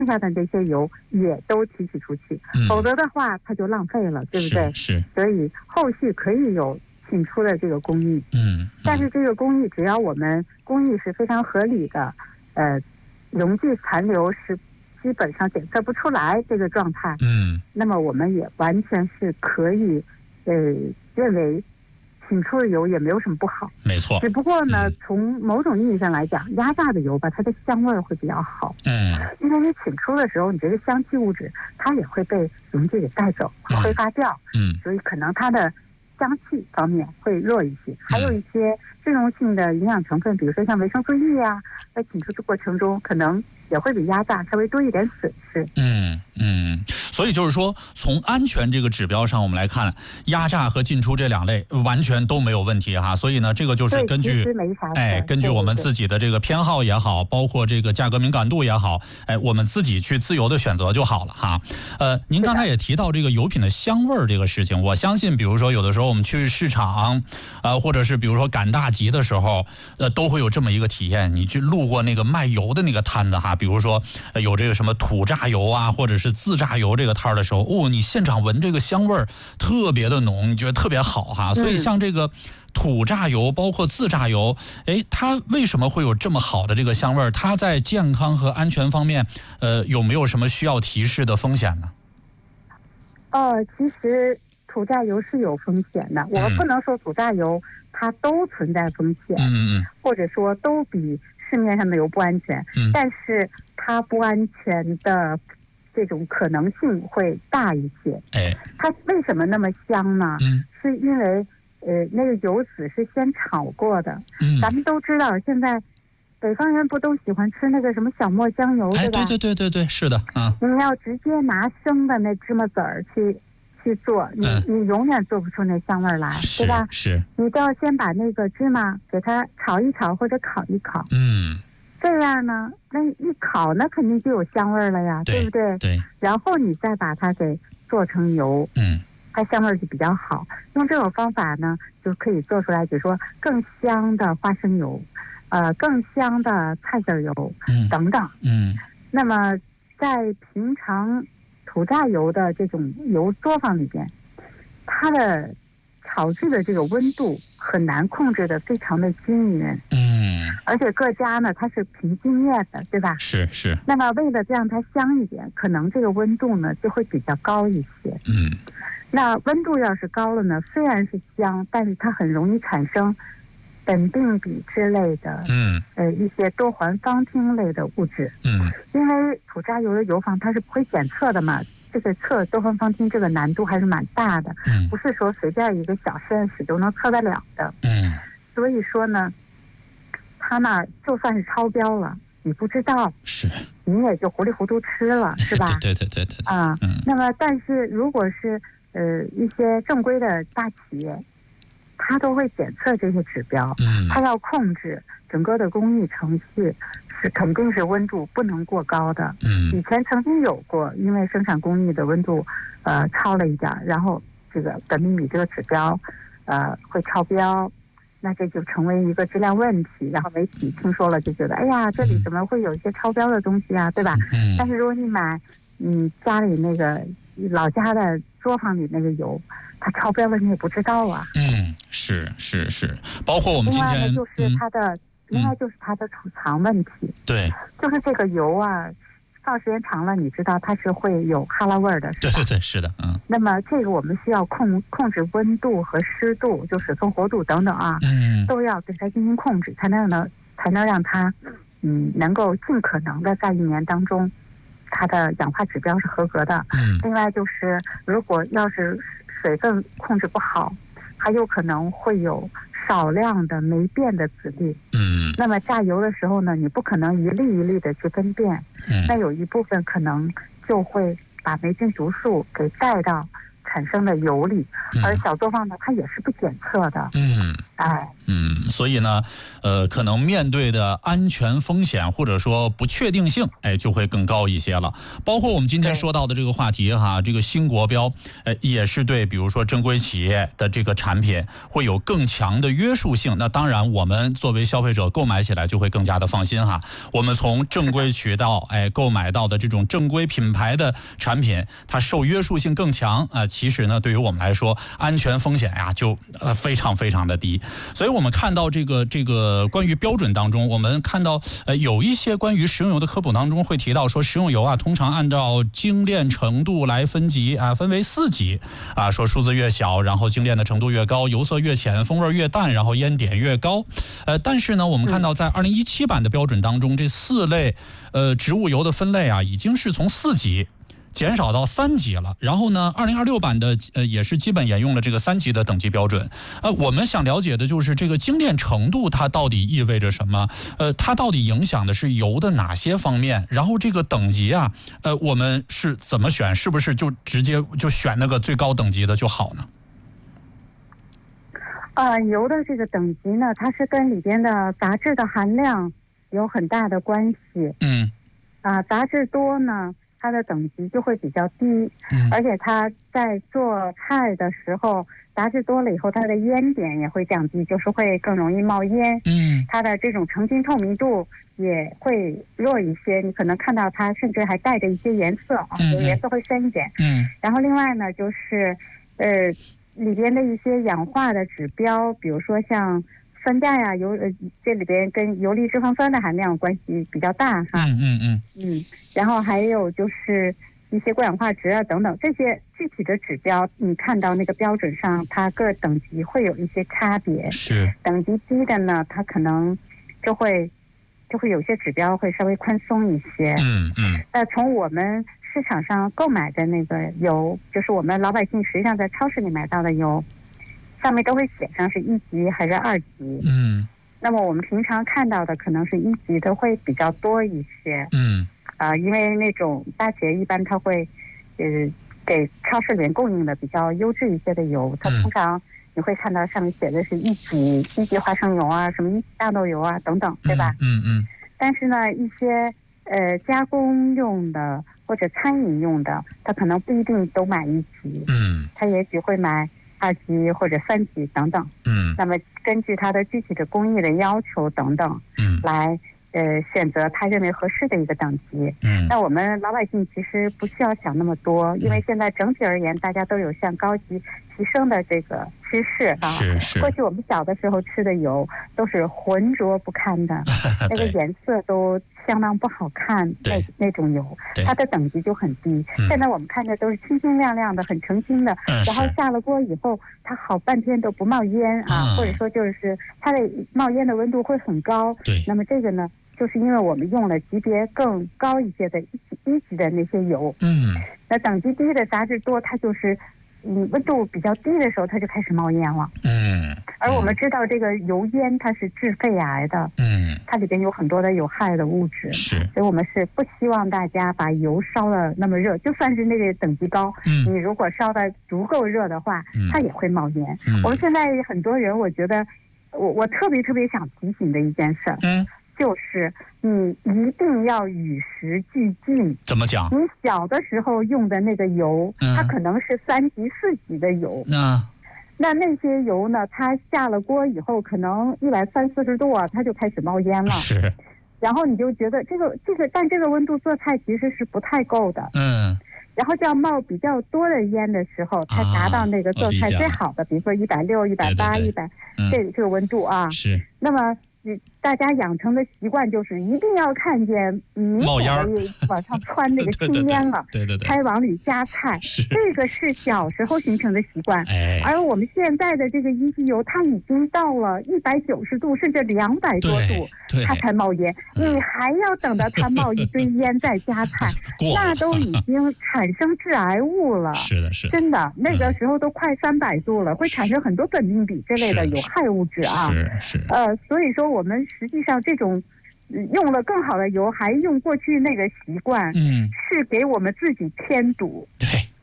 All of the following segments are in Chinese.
剩下的这些油也都提取出去，否则的话它就浪费了，对不对？ 是。 所以后续可以有进出的这个工艺，但是这个工艺只要我们工艺是非常合理的，溶剂残留是基本上检测不出来这个状态，那么我们也完全是可以，认为请出的油也没有什么不好， 没错。 只不过呢，从某种意义上来讲，压榨的油吧，它的香味会比较好，因为你请出的时候，你这个香气物质它也会被溶剂给带走，会挥发掉，所以可能它的香气方面会弱一些，还有一些脂溶性的营养成分，比如说像维生素 E 啊，在请出的过程中可能也会比压榨稍微多一点损失。 所以就是说，从安全这个指标上我们来看，压榨和进出这两类完全都没有问题哈。所以呢，这个就是根据根据我们自己的这个偏好也好，包括这个价格敏感度也好，我们自己去自由的选择就好了哈。您刚才也提到这个油品的香味儿这个事情，我相信，比如说有的时候我们去市场，或者是比如说赶大集的时候，都会有这么一个体验。你去路过那个卖油的那个摊子哈，比如说有这个什么土榨油啊，或者是自榨油这个摊的时候，你现场闻这个香味儿特别的浓，你觉得特别好哈。所以像这个土榨油，包括自榨油，它为什么会有这么好的这个香味儿？它在健康和安全方面，有没有什么需要提示的风险呢？ 其实土榨油是有风险的，我们不能说土榨油它都存在风险，或者说都比市面上的油不安全，但是它不安全的这种可能性会大一些。它为什么那么香呢？是因为那个油脂是先炒过的。咱们都知道，现在北方人不都喜欢吃那个什么小磨香油，对吧？ 对，是的。 你要直接拿生的那芝麻籽儿去做，你永远做不出那香味来，对吧？ 是。 你都要先把那个芝麻给它炒一炒或者烤一烤。这样呢，那一烤那肯定就有香味了呀，对不对？ 对。 然后你再把它给做成油，它香味就比较好。用这种方法呢，就可以做出来，比如说更香的花生油，更香的菜籽油，等等。那么在平常土榨油的这种油作坊里边，它的炒制的这个温度很难控制的非常的均匀。而且各家呢，它是凭经验的，对吧？ 是。 那么为了让它香一点，可能这个温度呢就会比较高一些。那温度要是高了呢，虽然是香，但是它很容易产生苯并芘之类的，一些多环芳烃类的物质。因为土榨油的油坊它是不会检测的嘛，这个测多环芳烃这个难度还是蛮大的，不是说随便一个小实验室都能测得了的。所以说呢，他那儿就算是超标了，你不知道，你也就糊里糊涂吃了，是吧？ 对。 那么但是如果是一些正规的大企业，他都会检测这些指标，他要控制整个的工艺程序，是肯定是温度不能过高的。以前曾经有过，因为生产工艺的温度超了一点，然后这个苯并芘这个指标会超标。那这就成为一个质量问题，然后媒体听说了就觉得，哎呀，这里怎么会有一些超标的东西啊，对吧？但是如果你买家里那个老家的作坊里那个油，它超标了你也不知道啊。 是。包括我们今天另外就是它的储藏问题。 对。 就是这个油啊，放时间长了，你知道它是会有哈喇味儿的，是吧？ 对，是的。 那么这个我们需要控制温度和湿度，就水分活度等等啊，都要对它进行控制，才能让它能够尽可能的在1年当中，它的氧化指标是合格的。另外就是如果要是水分控制不好，还有可能会有少量的霉变的籽粒。那么榨油的时候呢，你不可能一粒一粒的去分辨，那有一部分可能就会把霉菌毒素给带到产生的油里，而小作坊呢，它也是不检测的。 所以呢，可能面对的安全风险或者说不确定性，就会更高一些了。包括我们今天说到的这个话题哈，这个新国标，也是对比如说正规企业的这个产品会有更强的约束性。那当然，我们作为消费者购买起来就会更加的放心哈。我们从正规渠道购买到的这种正规品牌的产品，它受约束性更强啊。其实呢，对于我们来说，安全风险呀就非常非常的低。所以我们看到这个关于标准当中，我们看到有一些关于食用油的科普当中会提到说，食用油啊通常按照精炼程度来分级啊，分为4级啊，说数字越小，然后精炼的程度越高，油色越浅，风味越淡，然后烟点越高。但是呢，我们看到在2017版的标准当中，这4类植物油的分类啊，已经是从4级减少到3级了。然后呢，2026版的也是基本沿用了这个3级的等级标准。我们想了解的就是这个精炼程度它到底意味着什么？它到底影响的是油的哪些方面？然后这个等级啊，我们是怎么选？是不是就直接就选那个最高等级的就好呢？ 油的这个等级呢，它是跟里边的杂质的含量有很大的关系。杂质多呢，它的等级就会比较低，而且它在做菜的时候，杂质多了以后，它的烟点也会降低，就是会更容易冒烟。它的这种成晶透明度也会弱一些，你可能看到它甚至还带着一些颜色颜色会深一点。然后另外呢，就是里边的一些氧化的指标，比如说像酸价呀，这里边跟游离脂肪酸的含量关系比较大哈。然后还有就是一些过氧化值啊等等，这些具体的指标，你看到那个标准上，它各等级会有一些差别。 是等级低的呢，它可能就会有些指标会稍微宽松一些。从我们市场上购买的那个油，就是我们老百姓实际上在超市里买到的油，上面都会写上是1级还是2级。那么我们平常看到的可能是1级的会比较多一些。因为那种大企业一般它会给超市里面供应的比较优质一些的油，它通常你会看到上面写的是1级花生油啊，什么1级大豆油啊等等，对吧？但是呢，一些加工用的或者餐饮用的，它可能不一定都买1级，它也许会买2级或者3级等等。那么根据它的具体的工艺的要求等等，来选择他认为合适的一个等级。那我们老百姓其实不需要想那么多，因为现在整体而言，大家都有向高级提升的这个趋势啊。过去我们小的时候吃的油都是浑浊不堪的，那个颜色都相当不好看，那种油，它的等级就很低。现在我们看的都是清清亮亮的，很澄清的，然后下了锅以后，它好半天都不冒烟啊，或者说就是它的冒烟的温度会很高。那么这个呢，就是因为我们用了级别更高一些的一级的那些油。那等级低的杂质多，它就是温度比较低的时候，它就开始冒烟了。而我们知道这个油烟它是致肺癌的。它里边有很多的有害的物质。所以我们是不希望大家把油烧的那么热，就算是那个等级高，你如果烧的足够热的话，它也会冒烟。我们现在很多人，我觉得我特别特别想提醒的一件事，就是你一定要与时俱进。 怎么讲？ 你小的时候用的那个油，它可能是3级、4级的油。那些油呢，它下了锅以后，可能130-140度啊，它就开始冒烟了。然后你就觉得但这个温度做菜其实是不太够的。然后这样冒比较多的烟的时候，才达到那个做菜最好的，比如说160、180、100这个温度啊。那么大家养成的习惯就是一定要看见冒烟往上窜那个青烟了，才往里加菜。这个是小时候形成的习惯。而我们现在的这个一级油，它已经到了190度甚至200多度，它才冒烟。你还要等到它冒一堆烟再加菜，那都已经产生致癌物了。真的，那个时候都快300度了，会产生很多苯并芘这类的有害物质啊。所以说我们实际上这种用了更好的油，还用过去那个习惯，是给我们自己添堵。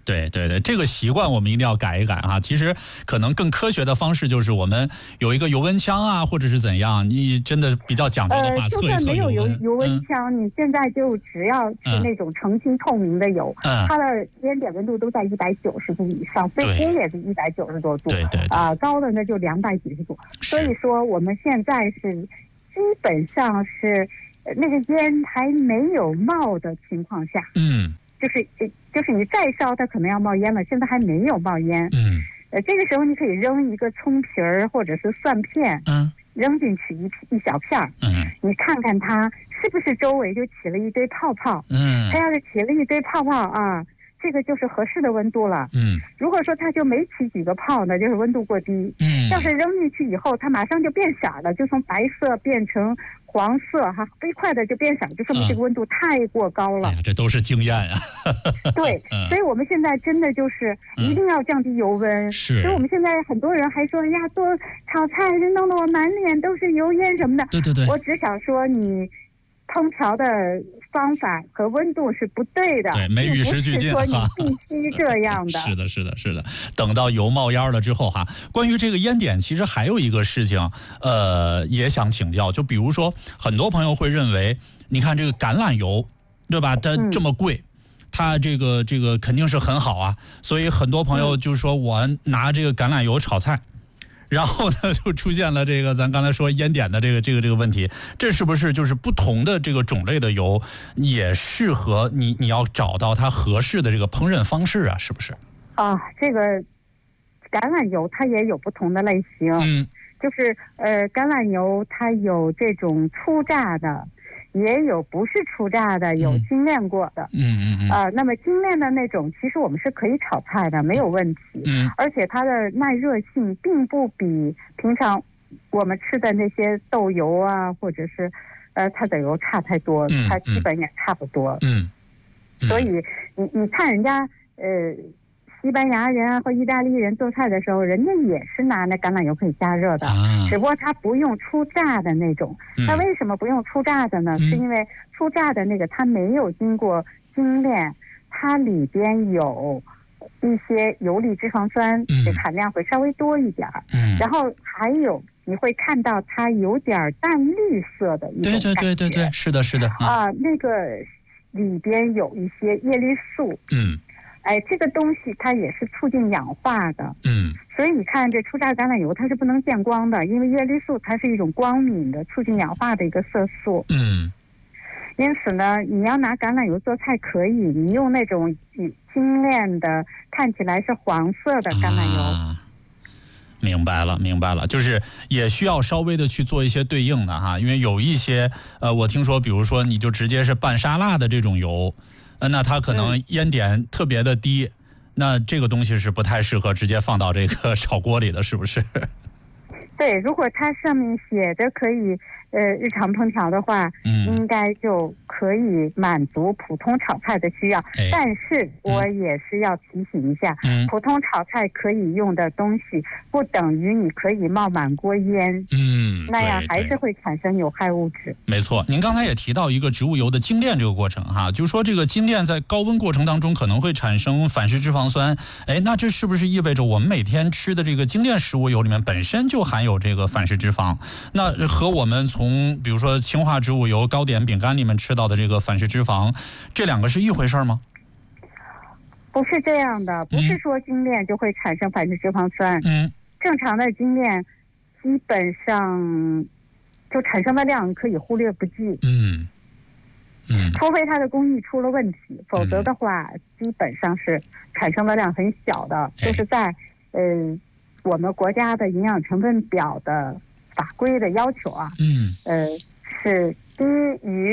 对对对，这个习惯我们一定要改一改啊！其实可能更科学的方式就是我们有一个油温枪啊，或者是怎样。你真的比较讲究的话， 就算没有油温枪，你现在就只要是那种澄清透明的油，它的烟点温度都在190度以上，最低也是190多度， 对对高的呢就200几十度。所以说我们现在是基本上是那个烟还没有冒的情况下，就是你再烧它可能要冒烟了，现在还没有冒烟。这个时候你可以扔一个葱皮儿或者是蒜片，扔进去一小片儿，你看看它是不是周围就起了一堆泡泡。它要是起了一堆泡泡啊，这个就是合适的温度了。如果说它就没起几个泡呢，就是温度过低。要是扔进去以后，它马上就变色了，就从白色变成黄色哈，飞快的就变色，就说明这个温度太过高了。 这都是经验啊。 对，所以我们现在真的就是一定要降低油温。所以我们现在很多人还说呀，做炒菜弄得我满脸都是油烟什么的。 对对对， 我只想说你烹调的方法和温度是不对的， 对，没与时俱进， 不是说你必须这样的。 是的，是的，是的。等到油冒烟了之后哈，关于这个烟点，其实还有一个事情，也想请教，就比如说，很多朋友会认为，你看这个橄榄油，对吧？它这么贵。它这个肯定是很好啊，所以很多朋友就说我拿这个橄榄油炒菜。然后呢，就出现了这个咱刚才说烟点的这个问题，这是不是就是不同的这个种类的油也适合你要找到它合适的这个烹饪方式啊，是不是？ 这个橄榄油它也有不同的类型，就是橄榄油它有这种粗榨的，也有不是粗榨的，有精炼过的。那么精炼的那种，其实我们是可以炒菜的，没有问题。而且它的耐热性并不比平常我们吃的那些豆油啊，或者是菜籽油差太多，它基本也差不多。所以你看人家西班牙人啊或意大利人做菜的时候，人家也是拿那橄榄油可以加热的，只不过他不用初榨的那种。他为什么不用初榨的呢？是因为初榨的那个它没有经过精炼，它里边有一些游离脂肪酸，这含量会稍微多一点。然后还有你会看到它有点淡绿色的一种感觉。 对，是的，是的。 那个里边有一些叶绿素。这个东西它也是促进氧化的。所以你看这初榨橄榄油它是不能见光的，因为叶绿素它是一种光敏的促进氧化的一个色素。因此呢，你要拿橄榄油做菜可以，你用那种精炼的看起来是黄色的橄榄油。 明白了，就是也需要稍微的去做一些对应的哈，因为有一些我听说，比如说你就直接是拌沙拉的这种油。那它可能烟点特别的低，那这个东西是不太适合直接放到这个炒锅里的，是不是？ 对，如果它上面写着可以日常烹调的话，应该就可以满足普通炒菜的需要。但是我也是要提醒一下，普通炒菜可以用的东西，不等于你可以冒满锅烟。那样还是会产生有害物质。 没错，您刚才也提到一个植物油的精炼这个过程哈，就是说这个精炼在高温过程当中可能会产生反式脂肪酸。那这是不是意味着我们每天吃的这个精炼食物油里面本身就含有这个反式脂肪？那和我们从比如说氢化植物油、糕点、饼干里面吃到的这个反式脂肪，这两个是一回事吗？ 不是这样的，不是说精炼就会产生反式脂肪酸。正常的精炼基本上就产生的量可以忽略不计。除非它的工艺出了问题，否则的话基本上是产生的量很小的。就是在我们国家的营养成分表的法规的要求啊，是低于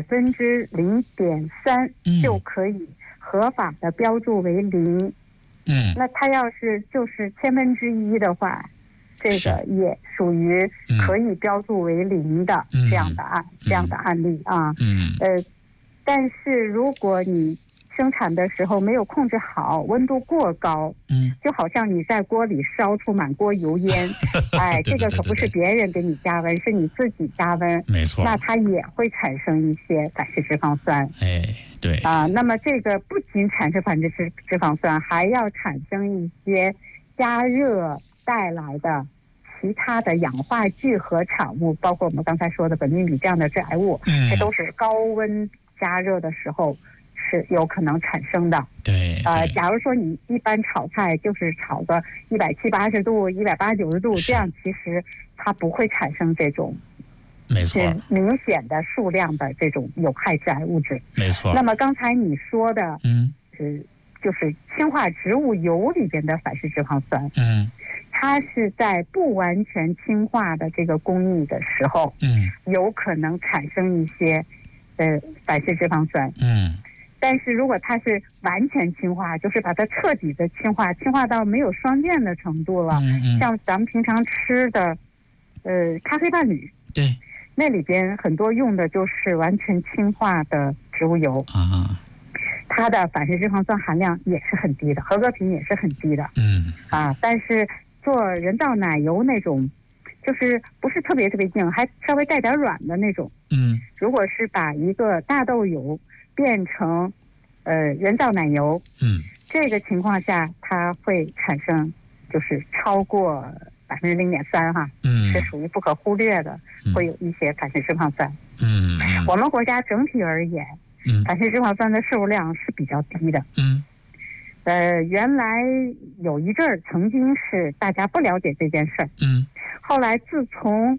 0.3%就可以合法的标注为零。那它要是就是1/1000的话，这个也属于可以标注为零的这样的案例啊。但是如果你生产的时候没有控制好，温度过高，就好像你在锅里烧出满锅油烟，哎，这个可不是别人给你加温，是你自己加温， 没错， 那它也会产生一些反式脂肪酸， 哎，对啊，那么这个不仅产生反式脂肪酸，还要产生一些加热带来的其他的氧化聚合产物，包括我们刚才说的苯并芘这样的致癌物，这都是高温加热的时候是有可能产生的。 对， 假如说你一般炒菜就是炒个170、80度、180、90度，这样其实它不会产生这种没错明显的数量的这种有害致癌物质。 没错。 那么刚才你说的，就是氢化植物油里边的反式脂肪酸，它是在不完全氢化的这个工艺的时候，有可能产生一些反式脂肪酸，但是如果它是完全氢化，就是把它彻底的氢化到没有双键的程度了，像咱们平常吃的咖啡伴侣， 对， 那里边很多用的就是完全氢化的植物油它的反式脂肪酸含量也是很低的，合格品也是很低的，但是做人造奶油那种，就是不是特别特别硬，还稍微带点软的那种，如果是把一个大豆油变成人造奶油，这个情况下它会产生就是超过0.3%哈，是属于不可忽略的，会有一些反式脂肪酸。我们国家整体而言，反式脂肪酸的摄入量是比较低的。原来有一阵儿曾经是大家不了解这件事儿，后来自从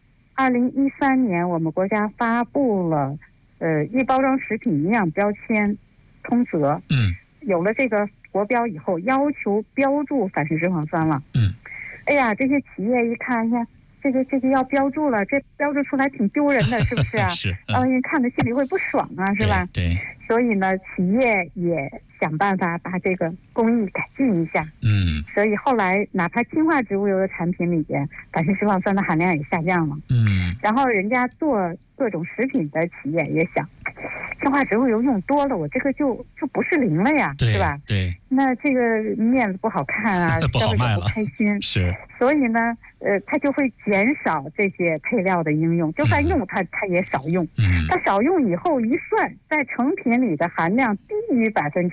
2013年我们国家发布了预包装食品营养标签通则，有了这个国标以后，要求标注反式脂肪酸了。哎呀，这些企业一看，呀，这个要标注了，这标注出来挺丢人的，是不是啊？ 是， 人看着心里会不爽啊，是吧？ 对。 所以呢，企业也想办法把这个工艺改进一下。所以后来哪怕氢化植物油的产品里边，反式脂肪酸的含量也下降了。然后人家做各种食品的企业也想，氢化植物油用多了，我这个就不是零了呀，是吧？ 对。 那这个面子不好看啊，消费者不开心。 是。 所以呢，它就会减少这些配料的应用，就算用它也少用。它少用以后一算，在成品里的含量低于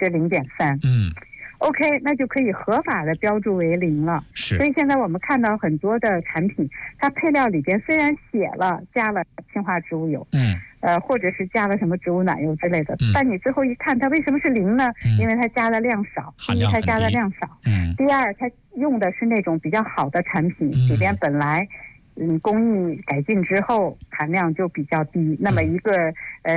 0.3%。OK， 那就可以合法的标注为零了。所以现在我们看到很多的产品，它配料里边虽然写了加了氢化植物油，或者是加了什么植物奶油之类的，但你最后一看，它为什么是零呢？因为它加的量少。第一，它加的量少；第二，它用的是那种比较好的产品，里边本来工艺改进之后含量就比较低，那么一个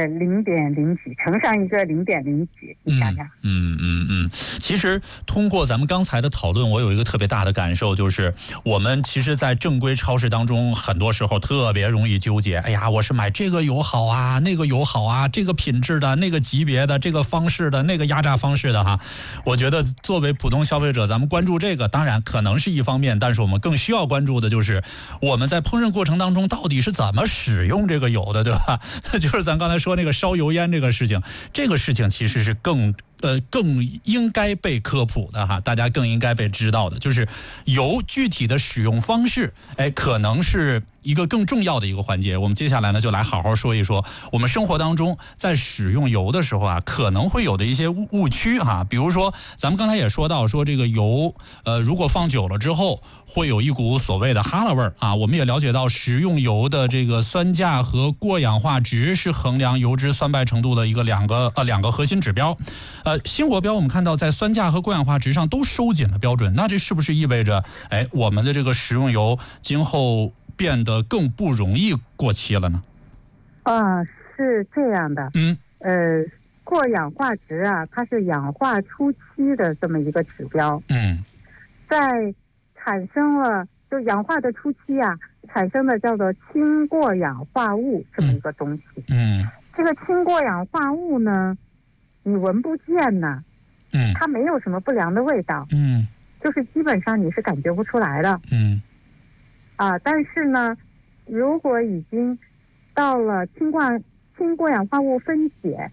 0.0几乘上一个0.0几，你想想。 其实通过咱们刚才的讨论，我有一个特别大的感受，就是我们其实在正规超市当中，很多时候特别容易纠结，哎呀，我是买这个油好啊，那个油好啊，这个品质的，那个级别的，这个方式的，那个压榨方式的哈。我觉得作为普通消费者，咱们关注这个当然可能是一方面，但是我们更需要关注的就是我们在烹饪过程当中到底是怎么使用这个油的，对吧？就是咱刚才说那个烧油烟这个事情，其实是更应该被科普的哈，大家更应该被知道的，就是油具体的使用方式，可能是一个更重要的一个环节。我们接下来呢，就来好好说一说我们生活当中在使用油的时候啊，可能会有的一些误区哈。比如说，咱们刚才也说到，说这个油，如果放久了之后，会有一股所谓的哈喇味儿啊。我们也了解到，食用油的这个酸价和过氧化值是衡量油脂酸败程度的两个核心指标。新国标我们看到在酸价和过氧化值上都收紧了标准，那这是不是意味着我们的这个食用油今后变得更不容易过期了呢？ 是这样的。过氧化值啊，它是氧化初期的这么一个指标。在产生了就氧化的初期啊，产生的叫做氢过氧化物这么一个东西。这个氢过氧化物呢，你闻不见呢，它没有什么不良的味道，就是基本上你是感觉不出来的，但是呢，如果已经到了氢过氧化物分解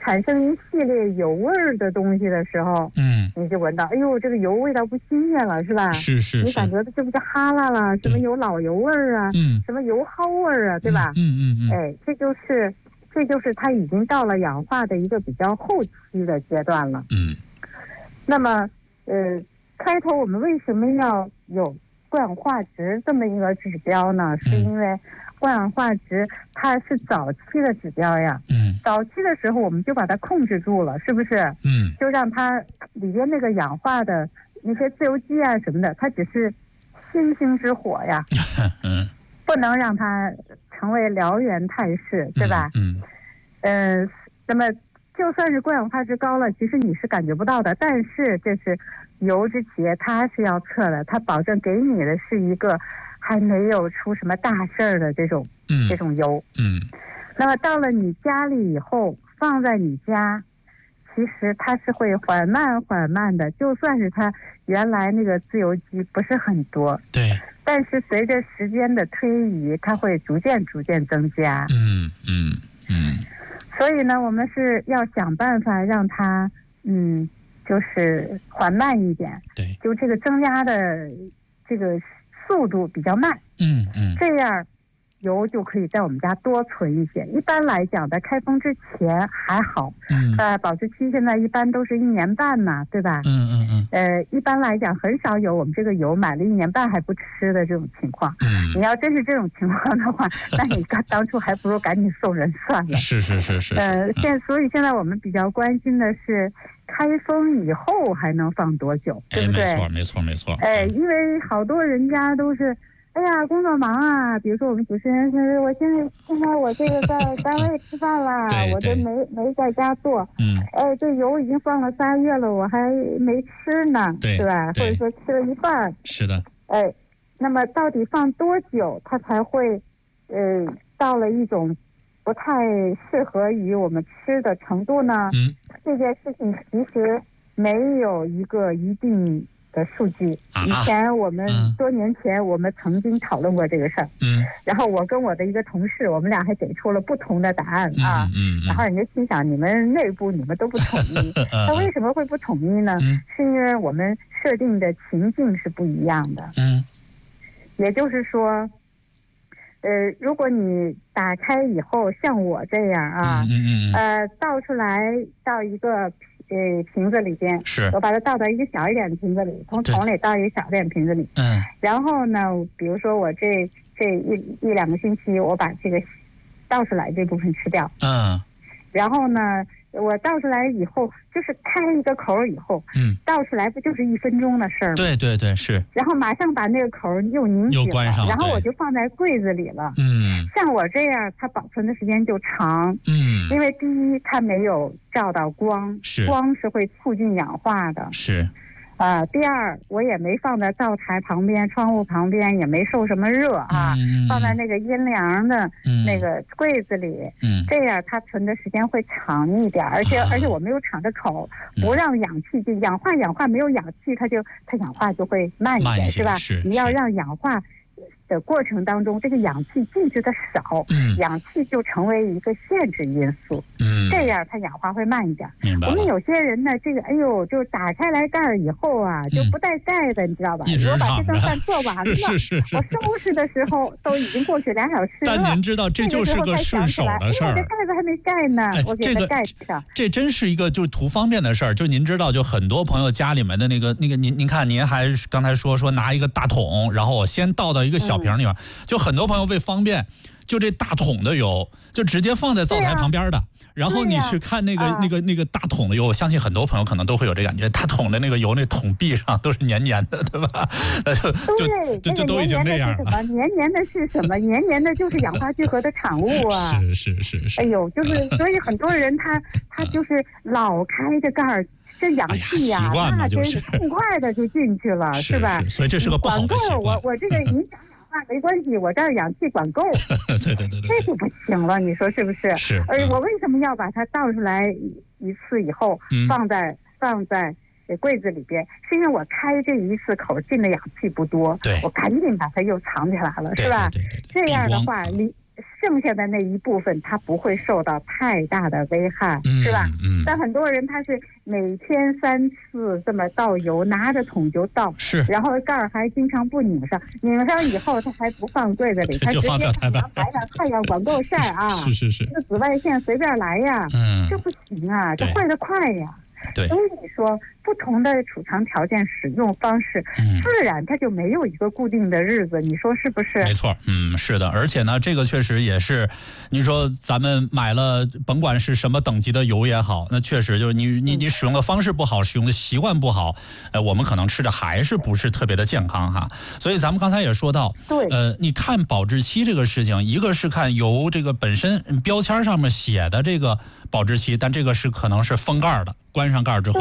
产生一系列有味儿的东西的时候，你就闻到，哎呦，这个油味道不新鲜了，是吧？ 是。 你感觉这不就哈喇了？什么有老油味儿啊？什么油耗味儿啊？对吧？哎，这就是它已经到了氧化的一个比较后期的阶段了。那么，开头我们为什么要有过氧化值这么一个指标呢？是因为过氧化值它是早期的指标呀。早期的时候我们就把它控制住了，是不是？就让它里边那个氧化的那些自由基啊什么的，它只是星星之火呀。不能让它成为燎原态势，对吧？那么就算是过氧化值高了，其实你是感觉不到的。但是这是油脂企业它是要测的，它保证给你的是一个还没有出什么大事儿的这种油。那么到了你家里以后，放在你家，其实它是会缓慢的，就算是它原来那个自由基不是很多， 对， 但是随着时间的推移，它会逐渐增加。所以呢，我们是要想办法让它，就是缓慢一点。 对， 就这个增加的这个速度比较慢。这样油就可以在我们家多存一些。一般来讲，在开封之前还好。保质期现在一般都是1年半嘛，对吧？一般来讲很少有我们这个油买了1年半还不吃的这种情况。你要真是这种情况的话，那你当初还不如赶紧送人算了。 是。 所以现在我们比较关心的是开封以后还能放多久，对不对？ 没错。 因为好多人家都是。哎呀，工作忙啊！比如说我们主持人是，我现在我这个在单位吃饭了，我这没在家做。这油已经放了3月了，我还没吃呢，是吧？或者说吃了一半。 是的。 那么到底放多久，它才会到了一种不太适合于我们吃的程度呢？这件事情其实没有一个一定的数据。以前我们多年前我们曾经讨论过这个事儿。然后我跟我的一个同事，我们俩还给出了不同的答案啊。然后人家心想，你们内部你们都不统一，那为什么会不统一呢？是因为我们设定的情境是不一样的。也就是说，如果你打开以后像我这样啊，倒出来到一个瓶子里边，我把它倒到一个小一点的瓶子里，从桶里倒一个小一点瓶子里。然后呢，比如说我这一两个星期，我把这个倒出来这部分吃掉。然后呢，我倒出来以后，就是开一个口以后，倒出来不就是1分钟的事儿吗？ 对，是。 然后马上把那个口又拧紧了，然后我就放在柜子里了。像我这样，它保存的时间就长。因为第一，它没有照到光，光是会促进氧化的。 是。 第二，我也没放在灶台旁边、窗户旁边，也没受什么热啊，放在那个阴凉的那个柜子里，这样它存的时间会长一点，而且我没有敞着口，不让氧气进，氧化没有氧气，它氧化就会慢一点，是吧？你要让氧化的过程当中，这个氧气进去的少，氧气就成为一个限制因素。这样它氧化会慢一点。我们有些人呢，这个就打开来盖儿以后啊，就不带盖的，你知道吧？我把这顿饭做完了，我收拾的时候都已经过去2小时了。 但您知道，这就是个顺手的事儿。 我这盖子还没盖呢，我给它盖上。 这真是一个就是图方便的事儿。就您知道，就很多朋友家里面的那个，您看，您还刚才说拿一个大桶，然后我先倒到一个小瓶里面，就很多朋友为方便，就这大桶的油就直接放在灶台旁边的。然后你去看那个大桶的油，我相信很多朋友可能都会有这感觉，大桶的那个油，那桶壁上都是黏黏的，对吧？就都已经那样了。 黏黏的是什么？黏黏的就是氧化聚合的产物啊！ 是。 哎呦，所以很多人他就是老开着盖儿，这氧气呀，那真是痛快的就进去了，是吧？ 所以这是个不好的习惯。 我这个影响。没关系，我这儿氧气管够。 对， 这就不行了，你说是不是？ 是。 我为什么要把它倒出来一次以后，放在柜子里边？是因为我开这一次口进的氧气不多，我赶紧把它又藏起来了，是吧？这样的话， 剩下的那一部分它不会受到太大的危害，是吧？但很多人他是每天3次这么倒油，拿着桶就倒， 是， 然后盖儿还经常不拧上，拧上以后他还不放柜子里，他直接放阳台上，太阳管够晒啊！ 是， 这紫外线随便来呀，这不行啊，这坏得快呀。 对， 所以你说不同的储藏条件、使用方式，自然它就没有一个固定的日子，你说是不是？ 没错，是的，而且呢，这个确实也是，你说咱们买了，甭管是什么等级的油也好，那确实就是你使用的方式不好，使用的习惯不好，我们可能吃的还是不是特别的健康哈。所以咱们刚才也说到， 对， 你看保质期这个事情，一个是看油这个本身标签上面写的这个保质期，但这个是可能是封盖的，关上盖之后。